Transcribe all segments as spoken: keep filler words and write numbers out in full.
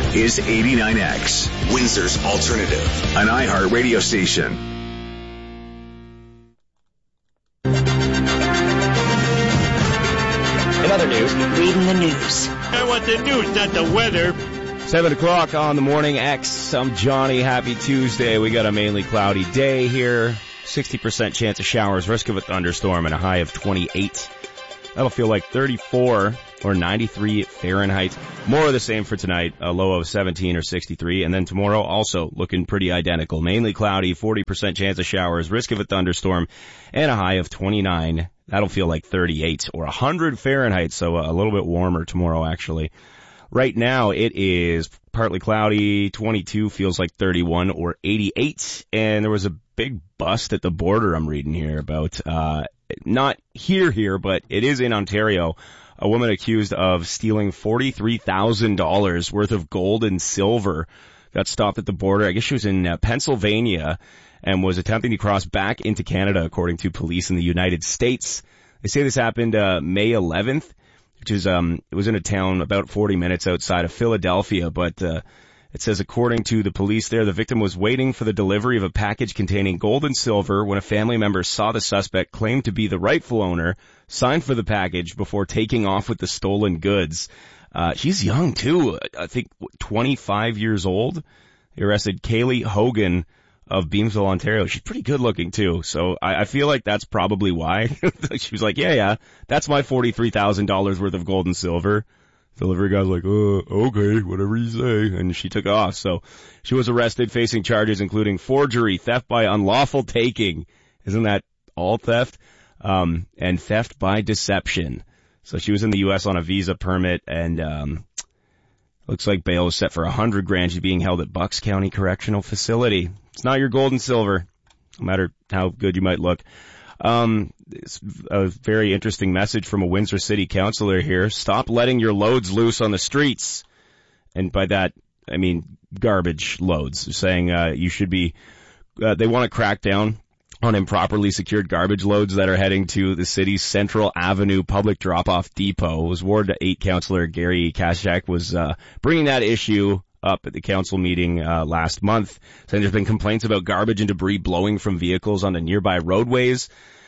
is eighty-nine X, Windsor's alternative, an iHeart radio station. In other news, reading the news. I want the news, not the weather. Seven o'clock on the Morning X. I'm Johnny. Happy Tuesday. We got a mainly cloudy day here. sixty percent chance of showers, risk of a thunderstorm, and a high of twenty-eight. That'll feel like thirty-four or ninety-three Fahrenheit. More of the same for tonight, a low of seventeen or sixty-three. And then tomorrow also looking pretty identical. Mainly cloudy, forty percent chance of showers, risk of a thunderstorm, and a high of twenty-nine. That'll feel like thirty-eight or one hundred Fahrenheit, so a little bit warmer tomorrow actually. Right now it is partly cloudy, twenty-two, feels like thirty-one or eighty-eight. And there was a big bust at the border I'm reading here about, uh, not here here, but it is in Ontario. A woman accused of stealing forty-three thousand dollars worth of gold and silver got stopped at the border. I guess she was in uh, Pennsylvania and was attempting to cross back into Canada, according to police in the United States. They say this happened uh, May eleventh, which is, um, it was in a town about forty minutes outside of Philadelphia, but uh, it says according to the police there, the victim was waiting for the delivery of a package containing gold and silver when a family member saw the suspect claim to be the rightful owner, signed for the package before taking off with the stolen goods. Uh, she's young too, I think twenty-five years old. They arrested Kaylee Hogan of Beamsville, Ontario. She's pretty good looking too, so I, I feel like that's probably why. She was like, yeah, yeah, that's my forty-three thousand dollars worth of gold and silver. Delivery guy's like, uh, okay, whatever you say, and she took off. So she was arrested, facing charges including forgery, theft by unlawful taking, isn't that all theft, um, and theft by deception. So she was in the U S on a visa permit, and um looks like bail was set for a hundred grand. She's being held at Bucks County Correctional Facility. It's not your gold and silver, no matter how good you might look. Um, it's a very interesting message from a Windsor City councillor here. Stop letting your loads loose on the streets. And by that, I mean garbage loads. Saying, uh, you should be, uh, they want to crack down on improperly secured garbage loads that are heading to the city's Central Avenue public drop-off depot. It was Ward eight councillor Gary Kashak was, uh, bringing that issue up at the council meeting uh last month, saying there's been complaints about garbage and debris blowing from vehicles onto nearby roadways,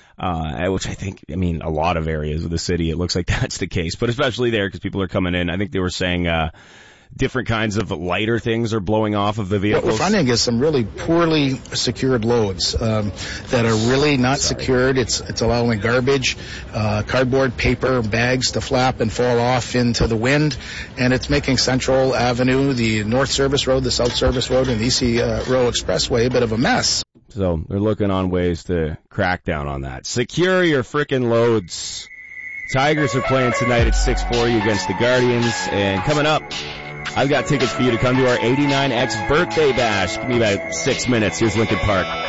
uh which I think, I mean, a lot of areas of the city, it looks like that's the case, but especially there because people are coming in. I think they were saying uh different kinds of lighter things are blowing off of the vehicles. What we're finding is some really poorly secured loads um, that are really not Sorry. secured. It's it's allowing garbage, uh, cardboard, paper, bags to flap and fall off into the wind, and it's making Central Avenue, the North Service Road, the South Service Road, and the E C uh, Row Expressway a bit of a mess. So they're looking on ways to crack down on that. Secure your frickin' loads. Tigers are playing tonight at six forty against the Guardians, and coming up, I've got tickets for you to come to our eighty-nine X birthday bash. Give me about six minutes. Here's Linkin Park.